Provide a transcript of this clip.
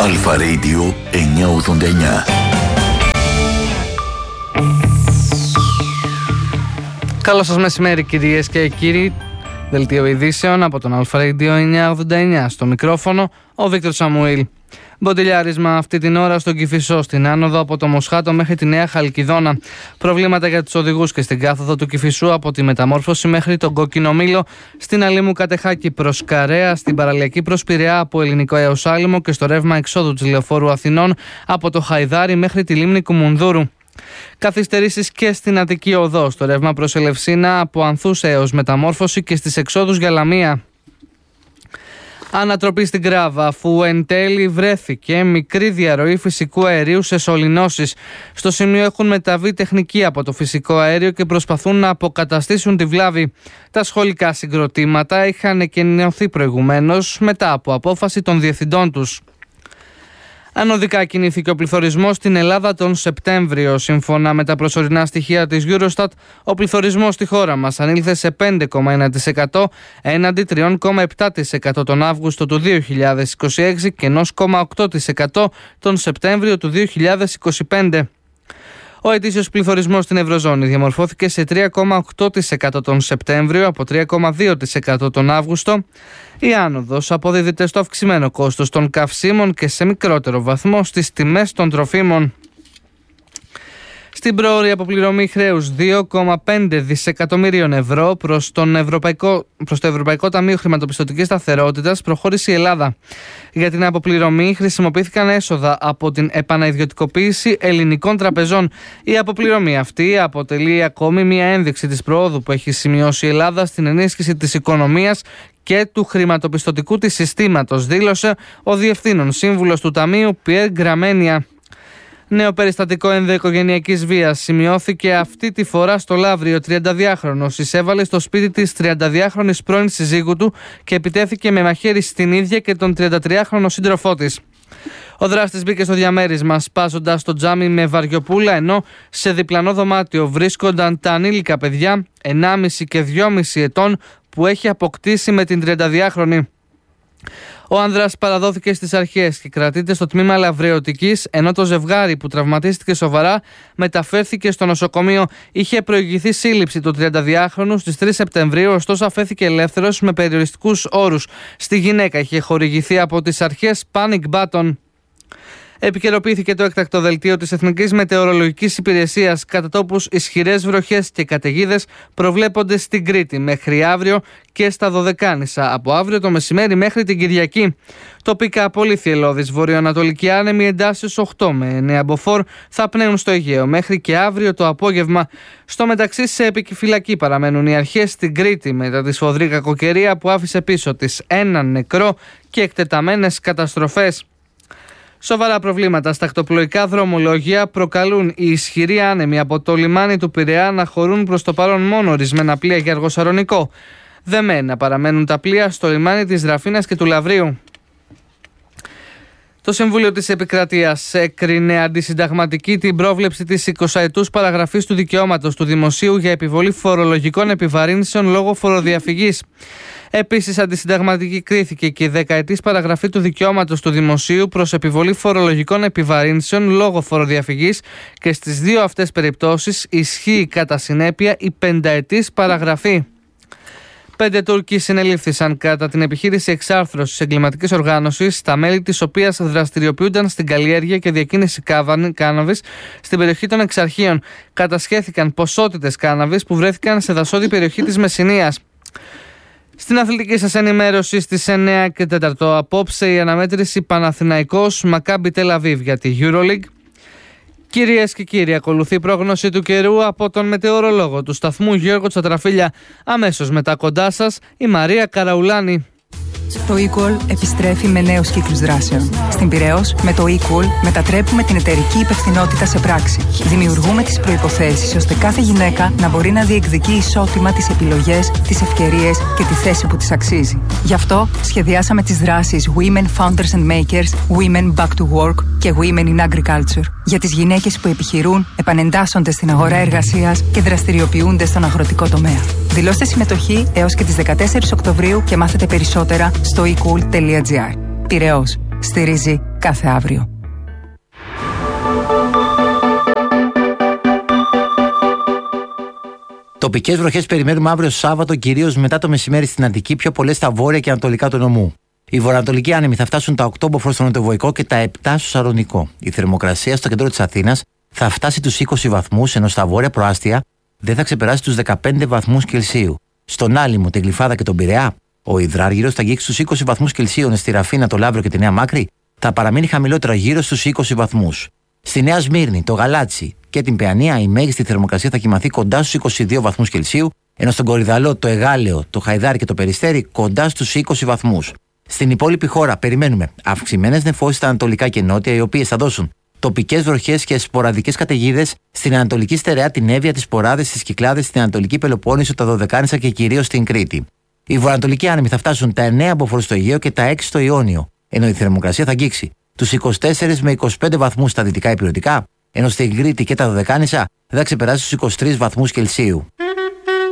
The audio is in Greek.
Αλφα Radio 989. Καλό σας μεσημέρι κυρίες και κύριοι. Δελτίο ειδήσεων από τον Αλφα Radio 989. Στο μικρόφωνο ο Βίκτορ Σαμουήλ. Μποντιλιάρισμα αυτή την ώρα στον Κηφισό, στην άνοδο από το Μοσχάτο μέχρι τη Νέα Χαλκιδόνα. Προβλήματα για τους οδηγούς και στην κάθοδο του Κηφισού από τη Μεταμόρφωση μέχρι τον Κόκκινο Μήλο, στην Αλήμου Κατεχάκη προς Καρέα, στην παραλιακή προς Πειραιά από Ελληνικό έως Άλυμο και στο ρεύμα εξόδου της Λεωφόρου Αθηνών από το Χαϊδάρι μέχρι τη λίμνη Κουμουνδούρου. Καθυστερήσεις και στην Αττική Οδό, στο ρεύμα προς Ελευσίνα από Ανθούς έως Μεταμόρφωση και στις εξόδους για Λαμία. Ανατροπή στην Κράβα, αφού εν τέλει βρέθηκε μικρή διαρροή φυσικού αερίου σε σωληνώσεις. Στο σημείο έχουν μεταβεί τεχνικοί από το φυσικό αέριο και προσπαθούν να αποκαταστήσουν τη βλάβη. Τα σχολικά συγκροτήματα είχαν εκκαινιωθεί προηγουμένως μετά από απόφαση των διευθυντών τους. Ανωδικά κινήθηκε ο πληθωρισμός στην Ελλάδα τον Σεπτέμβριο. Σύμφωνα με τα προσωρινά στοιχεία της Eurostat, ο πληθωρισμός στη χώρα μας ανήλθε σε 5,1% έναντι 3,7% τον Αύγουστο του 2026 και 1,8% τον Σεπτέμβριο του 2025. Ο ετήσιος πληθωρισμός στην Ευρωζώνη διαμορφώθηκε σε 3,8% τον Σεπτέμβριο από 3,2% τον Αύγουστο. Η άνοδος αποδίδεται στο αυξημένο κόστος των καυσίμων και σε μικρότερο βαθμό στις τιμές των τροφίμων. Στην πρόωρη αποπληρωμή χρέους 2,5 δισεκατομμυρίων ευρώ προς το Ευρωπαϊκό Ταμείο Χρηματοπιστωτικής Σταθερότητας προχώρησε η Ελλάδα. Για την αποπληρωμή χρησιμοποιήθηκαν έσοδα από την επανaiδιωτικοποίηση ελληνικών τραπεζών. Η αποπληρωμή αυτή αποτελεί ακόμη μια ένδειξη της προόδου που έχει σημειώσει η Ελλάδα στην ενίσχυση της οικονομίας και του χρηματοπιστωτικού της συστήματος, δήλωσε ο Διευθύνων Σύμβουλος του Ταμείου Πιέρ Γκραμένια. Νέο περιστατικό ενδοοικογενειακής βίας σημειώθηκε αυτή τη φορά στο Λαύριο. 32χρονος εισέβαλε στο σπίτι της 32χρονης πρώην συζύγου του και επιτέθηκε με μαχαίρι στην ίδια και τον 33χρονο σύντροφό της. Ο δράστης μπήκε στο διαμέρισμα σπάζοντας το τζάμι με βαριοπούλα, ενώ σε διπλανό δωμάτιο βρίσκονταν τα ανήλικα παιδιά 1,5 και 2,5 ετών που έχει αποκτήσει με την 32χρονη. Ο άνδρας παραδόθηκε στις αρχές και κρατείται στο τμήμα λαβρεωτικής, ενώ το ζευγάρι που τραυματίστηκε σοβαρά μεταφέρθηκε στο νοσοκομείο. Είχε προηγηθεί σύλληψη του 32χρονου στις 3 Σεπτεμβρίου, ωστόσο αφέθηκε ελεύθερος με περιοριστικούς όρους. Στη γυναίκα είχε χορηγηθεί από τις αρχές panic button. Επικαιροποιήθηκε το έκτακτο δελτίο της Εθνικής Μετεωρολογικής Υπηρεσίας. Κατά τόπους ισχυρές βροχές και καταιγίδες προβλέπονται στην Κρήτη μέχρι αύριο και στα Δωδεκάνησα από αύριο το μεσημέρι μέχρι την Κυριακή. Τοπικά πολύ θυελλώδης βορειοανατολική άνεμη εντάσεις 8 με 9 μποφόρ θα πνέουν στο Αιγαίο μέχρι και αύριο το απόγευμα. Στο μεταξύ σε επικυφυλακή παραμένουν οι αρχές στην Κρήτη μετά τη σφοδρή κακοκαιρία που άφησε πίσω της έναν νεκρό και εκτεταμένες καταστροφές. Σοβαρά προβλήματα στα ακτοπλοϊκά δρομολόγια προκαλούν οι ισχυροί άνεμοι από το λιμάνι του Πειραιά να χωρούν προς το παρόν μόνο ορισμένα πλοία για Αργοσαρονικό. Δεμένα παραμένουν τα πλοία στο λιμάνι της Ραφίνας και του Λαβρίου. Το Συμβούλιο της Επικρατείας έκρινε αντισυνταγματική την πρόβλεψη της 20ετούς παραγραφής του δικαιώματος του Δημοσίου για επιβολή φορολογικών επιβαρύνσεων λόγω φοροδιαφυγής. Επίσης, αντισυνταγματική κρίθηκε και η 10ετής παραγραφή του δικαιώματος του Δημοσίου προς επιβολή φορολογικών επιβαρύνσεων λόγω φοροδιαφυγής και στις δύο αυτές περιπτώσεις ισχύει κατά συνέπεια η 5ετής παραγραφή. 5 Τούρκοι συνελήφθησαν κατά την επιχείρηση εξάρθρωσης εγκληματικής οργάνωσης, τα μέλη της οποίας δραστηριοποιούνταν στην καλλιέργεια και διακίνηση κάναβης στην περιοχή των Εξαρχείων. Κατασχέθηκαν ποσότητες κάναβης που βρέθηκαν σε δασόδη περιοχή της Μεσσηνίας. Στην αθλητική σας ενημέρωση στις 9 και 4 απόψε η αναμέτρηση Παναθηναϊκός Μακάμπι Τελ Αβίβ για τη EuroLeague. Κυρίες και κύριοι, ακολουθεί πρόγνωση του καιρού από τον μετεωρολόγο του σταθμού Γιώργο Τσατραφίλια. Αμέσως μετά κοντά σας η Μαρία Καραουλάνη. Το eCall επιστρέφει με νέους κύκλους δράσεων. Στην Πειραιώς, με το eCall μετατρέπουμε την εταιρική υπευθυνότητα σε πράξη. Δημιουργούμε τις προϋποθέσεις ώστε κάθε γυναίκα να μπορεί να διεκδικεί ισότιμα τις επιλογές, τις ευκαιρίες και τη θέση που της αξίζει. Γι' αυτό σχεδιάσαμε τις δράσεις Women Founders and Makers, Women Back to Work και Women in Agriculture. Για τις gυναίκες που επιχειρούν, επανεντάσσονται στην αγορά εργασίας και δραστηριοποιούνται στον αγροτικό τομέα. Δηλώστε συμμετοχή έως και τις 14 Οκτωβρίου και μάθετε περισσότερα στο ecool.gr. Πειραιώς. Στηρίζει κάθε αύριο. Τοπικές βροχές περιμένουμε αύριο Σάββατο, κυρίως μετά το μεσημέρι στην Αττική, πιο πολλές στα βόρεια και ανατολικά του νομού. Οι βορειοανατολικοί άνεμοι θα φτάσουν τα 8 μποφόρ στο νοτιοβοϊκό και τα 7 στο Σαρονικό. Η θερμοκρασία στο κέντρο της Αθήνας θα φτάσει τους 20 βαθμούς, ενώ στα βόρεια προάστια δεν θα ξεπεράσει τους 15 βαθμούς Κελσίου. Στον Άλυμο, την Γλυφάδα και τον Πειραιά, ο υδράργυρος θα αγγίξει τους 20 βαθμούς Κελσίου, στη Ραφίνα, το Λαύριο και τη Νέα Μάκρη θα παραμείνει χαμηλότερα γύρω στους 20 βαθμούς. Στη Νέα Σμύρνη, το Γαλάτσι και την Παιανία η μέγιστη θερμοκρασία θα κοιμαθεί κοντά στους 22 βαθμούς Κελσίου, ενώ στον Κορυδαλό, το Εγάλεο, το Χαϊδάρι και το Περιστέρι κοντά στους 20 βαθμούς. Στην υπόλοιπη χώρα περιμένουμε αυξημένες νεφώσεις στα ανατολικά και νότια, οι οποίες θα δώσουν τοπικές βροχές και σποραδικές καταιγίδες στην Ανατολική Στερεά, την Εύβοια, τις Ποράδες, τις Κυκλάδες, στην Ανατολική Πελοπόννησο, τα Δωδεκάνησα και κυρίως στην Κρήτη. Οι βορειοανατολικοί άνεμοι θα φτάσουν τα 9 μποφόρ στο Αιγαίο και τα 6 στο Ιόνιο, ενώ η θερμοκρασία θα αγγίξει τους 24 με 25 βαθμούς στα δυτικά υπηρετικά, ενώ στην Κρήτη και τα Δωδεκάνησα δεν θα ξεπεράσει τους 23 βαθμούς Κελσίου.